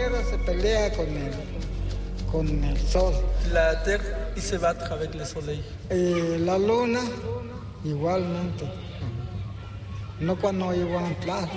tierra se pelea con el sol. La terre il se battre avec le soleil. La luna igualmente. No cuando igual claro.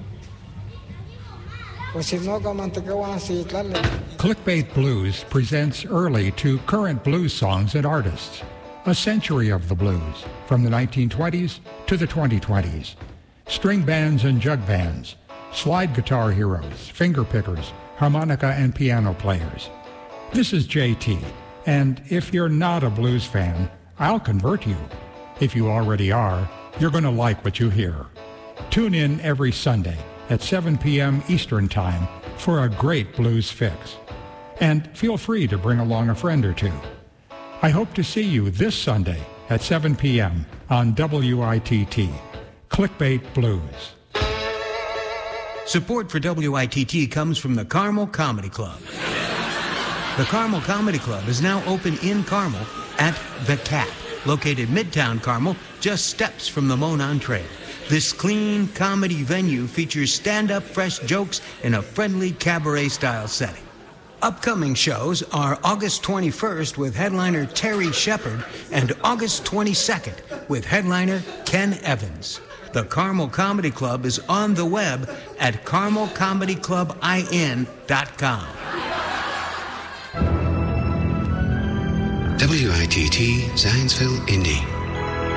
Pues si no, como te van a citarle. Clickbait Blues presents early to current blues songs and artists. A century of the blues, from the 1920s to the 2020s. String bands and jug bands, slide guitar heroes, finger pickers, harmonica and piano players. This is JT, and if you're not a blues fan, I'll convert you. If you already are, you're going to like what you hear. Tune in every Sunday at 7 p.m. Eastern Time for a great blues fix. And feel free to bring along a friend or two. I hope to see you this Sunday at 7 p.m. on WITT, Clickbait Blues. Support for WITT comes from the Carmel Comedy Club. The Carmel Comedy Club is now open in Carmel at The Cat, located Midtown Carmel, just steps from the Monon Trail. This clean comedy venue features stand-up fresh jokes in a friendly cabaret-style setting. Upcoming shows are August 21st with headliner Terry Shepard and August 22nd with headliner Ken Evans. The Carmel Comedy Club is on the web at carmelcomedyclubin.com. WITT Zionsville, Indy.